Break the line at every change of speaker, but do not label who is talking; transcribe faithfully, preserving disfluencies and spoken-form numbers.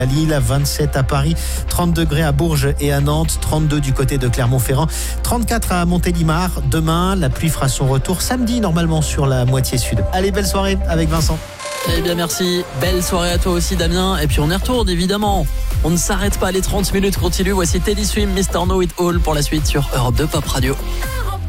à Lille, vingt-sept à Paris, trente degrés à Bourges et à Nantes, trente-deux du côté de Clermont-Ferrand, trente-quatre à Montélimar. Demain, la pluie fera son retour samedi normalement sur la moitié sud. Allez, belle soirée avec Vincent.
Eh bien merci, belle soirée à toi aussi Damien. Et puis on y retourne évidemment. On ne s'arrête pas, les trente minutes continuent. Voici Teddy Swim, mister Know It All pour la suite sur Europe deux Pop Radio.